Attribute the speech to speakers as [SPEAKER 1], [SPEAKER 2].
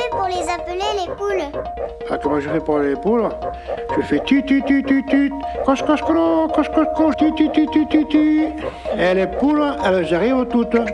[SPEAKER 1] fais pour les appeler, les poules?
[SPEAKER 2] Ah, comment je fais pour les poules? Je fais tu, coche, coche, colo, coche, coche, coche, tu. Et les poules, elles arrivent toutes.